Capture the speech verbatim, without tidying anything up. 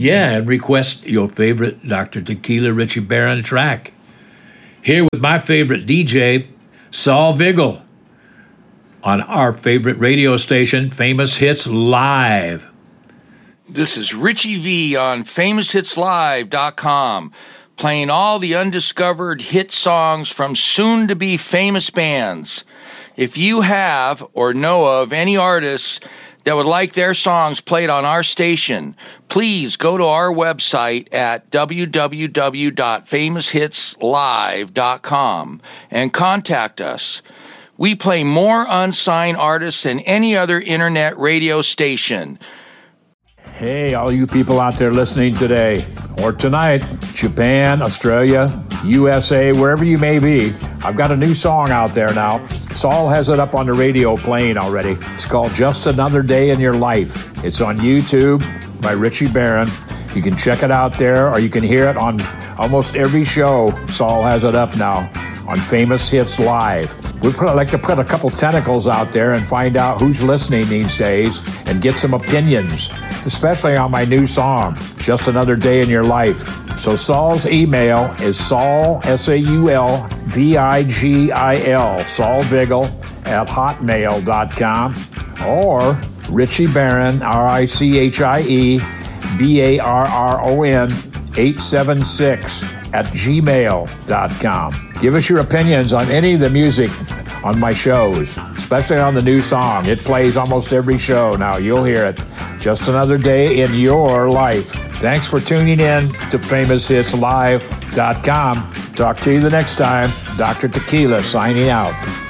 Yeah, and request your favorite Doctor Tequila Richie Barron track. Here with my favorite D J, Saul Vigil, on our favorite radio station, Famous Hits Live. This is Richie V on famous hits live dot com, playing all the undiscovered hit songs from soon-to-be famous bands. If you have or know of any artists that would like their songs played on our station, please go to our website at w w w dot famous hits live dot com and contact us. We play more unsigned artists than any other internet radio station. Hey, all you people out there listening today or tonight, Japan, Australia, U S A, wherever you may be, I've got a new song out there now. Saul has it up on the radio playing already. It's called Just Another Day in Your Life. It's on YouTube by Richie Barron. You can check it out there, or you can hear it on almost every show. Saul has it up now on Famous Hits Live. We'd like to put a couple tentacles out there and find out who's listening these days and get some opinions, especially on my new song, Just Another Day in Your Life. So Saul's email is Saul, S A U L V I G I L, Saul Vigil at hotmail dot com, or Richie Barron, R I C H I E B A R R O N eight seven six at gmail dot com. Give us your opinions on any of the music on my shows, especially on the new song. It plays almost every show now. You'll hear it. Just Another Day in Your Life. Thanks for tuning in to famous hits live dot com. Talk to you the next time. Doctor Tequila signing out.